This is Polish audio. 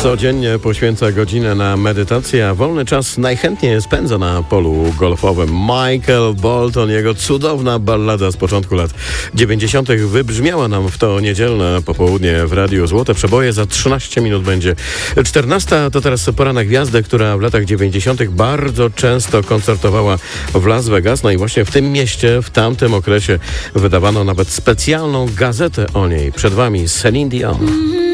Codziennie poświęca godzinę na medytację, a wolny czas najchętniej spędza na polu golfowym. Michael Bolton, jego cudowna ballada z początku lat 90. wybrzmiała nam w to niedzielne popołudnie w Radiu Złote Przeboje. Za 13 minut będzie 14. To teraz pora na gwiazdę, która w latach 90. bardzo często koncertowała w Las Vegas. No i właśnie w tym mieście, w tamtym okresie wydawano nawet specjalną gazetę o niej. Przed wami Celine Dion.